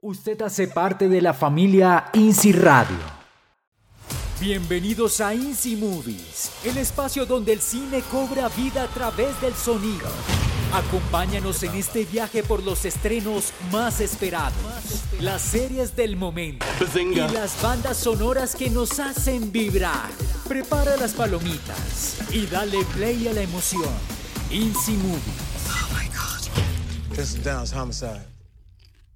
Usted hace parte de la familia INSI Radio. Bienvenidos a INSI Movies, el espacio donde el cine cobra vida a través del sonido. Acompáñanos en este viaje por los estrenos más esperados, las series del momento y las bandas sonoras que nos hacen vibrar. Prepara las palomitas y dale play a la emoción. INSI Movies. Oh my God. This is Downs Homicide.